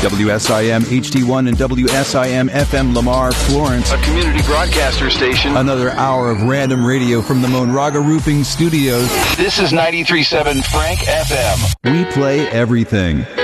WSIM HD1 and WSIM FM Lamar, Florence. A community broadcaster station. Another hour of random radio from the Monraga Roofing Studios. This is 93.7 Frank FM. We play everything.